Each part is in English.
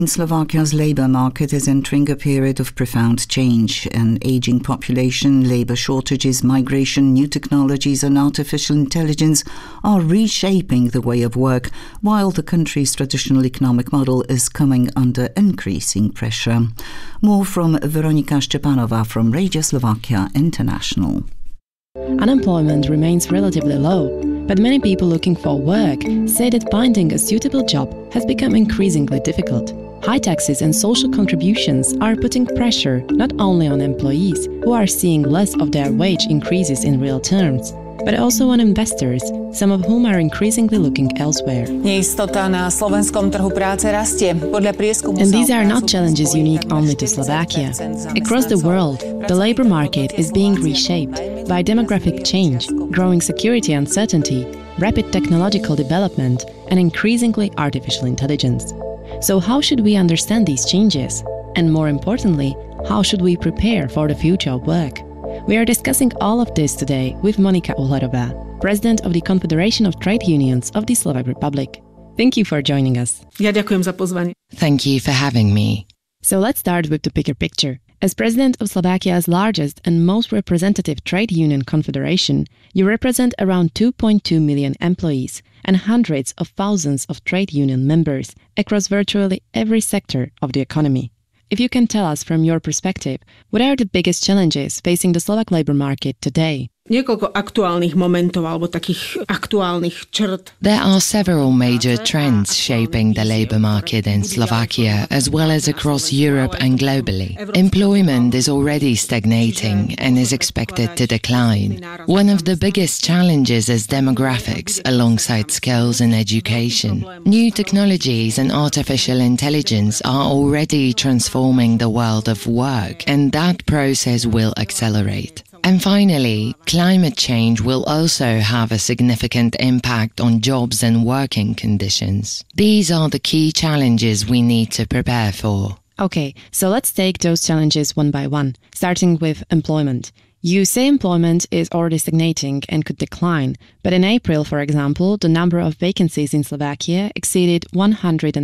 Slovakia's labour market is entering a period of profound change. An ageing population, labour shortages, migration, new technologies and artificial intelligence are reshaping the way of work, while the country's traditional economic model is coming under increasing pressure. More from Weronika Szczepanova from Radio Slovakia International. Unemployment remains relatively low, but many people looking for work say that finding a suitable job has become increasingly difficult. High taxes and social contributions are putting pressure not only on employees, who are seeing less of their wage increases in real terms, but also on investors, some of whom are increasingly looking elsewhere. Neistota na slovenskom trhu práce rastie. Podľa prieskumu. And these are not challenges unique only to Slovakia. Across the world, the labor market is being reshaped by demographic change, growing security uncertainty, rapid technological development, and increasingly artificial intelligence. So how should we understand these changes? And more importantly, how should we prepare for the future of work? We are discussing all of this today with Monika Uhlerová, President of the Confederation of Trade Unions of the Slovak Republic. Thank you for joining us. Ja ďakujem za pozvanie. Thank you for having me. So let's start with the bigger picture. As president of Slovakia's largest and most representative trade union confederation, you represent around 2.2 million employees and hundreds of thousands of trade union members across virtually every sector of the economy. If you can tell us from your perspective, what are the biggest challenges facing the Slovak labor market today? Niekoľko aktuálnych momentov alebo takých aktuálnych črt. There are several major trends shaping the labor market in Slovakia as well as across Europe and globally. Employment is already stagnating and is expected to decline. One of the biggest challenges is demographics alongside skills and education. New technologies and artificial intelligence are already transforming the world of work, and that process will accelerate. And finally, climate change will also have a significant impact on jobs and working conditions. These are the key challenges we need to prepare for. Okay, so let's take those challenges one by one, starting with employment. You say employment is already stagnating and could decline, but in April, for example, the number of vacancies in Slovakia exceeded 130,000,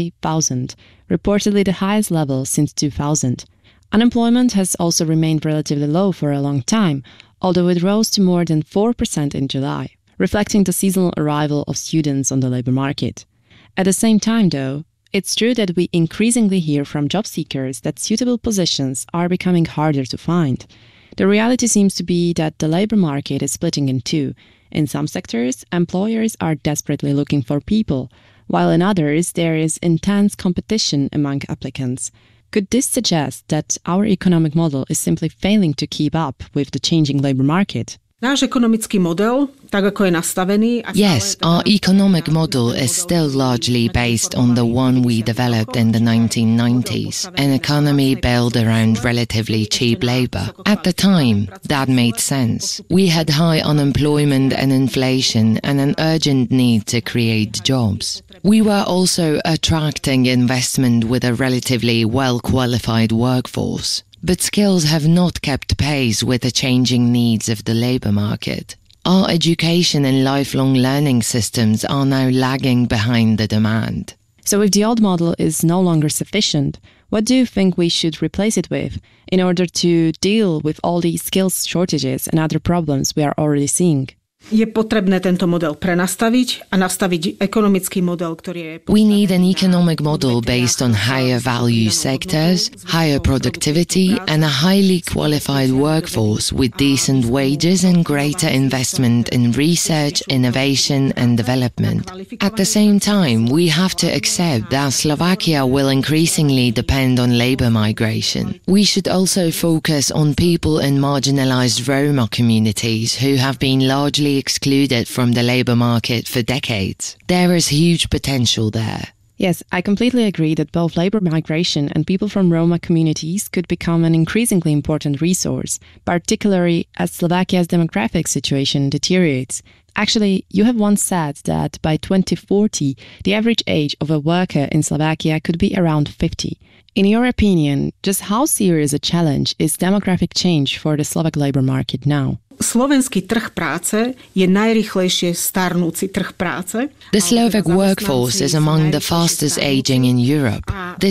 reportedly the highest level since 2000. Unemployment has also remained relatively low for a long time, although it rose to more than 4% in July, reflecting the seasonal arrival of students on the labor market. At the same time, though, it's true that we increasingly hear from job seekers that suitable positions are becoming harder to find. The reality seems to be that the labor market is splitting in two. In some sectors, employers are desperately looking for people, while in others there is intense competition among applicants. Could this suggest that our economic model is simply failing to keep up with the changing labor market? Náš ekonomický model, tak ako je nastavený... Yes, our economic model is still largely based on the one we developed in the 1990s, an economy built around relatively cheap labor. At the time, that made sense. We had high unemployment and inflation and an urgent need to create jobs. We were also attracting investment with a relatively well-qualified workforce. But skills have not kept pace with the changing needs of the labor market. Our education and lifelong learning systems are now lagging behind the demand. So if the old model is no longer sufficient, what do you think we should replace it with in order to deal with all these skills shortages and other problems we are already seeing? Je potrebné tento model prenastaviť a nastaviť ekonomický model, ktorý je... We need an economic model based on higher value sectors, higher productivity and a highly qualified workforce with decent wages and greater investment in research, innovation and development. At the same time, we have to accept that Slovakia will increasingly depend on labor migration. We should also focus on people in marginalized Roma communities who have been largely excluded from the labor market for decades. There is huge potential there. Yes, I completely agree that both labor migration and people from Roma communities could become an increasingly important resource, particularly as Slovakia's demographic situation deteriorates. Actually, you have once said that by 2040, the average age of a worker in Slovakia could be around 50. In your opinion, just how serious a challenge is demographic change for the Slovak labor market now? Slovenský trh práce je najrýchlejšie starnúci trh práce. The Slovak workforce is among the fastest aging in Europe.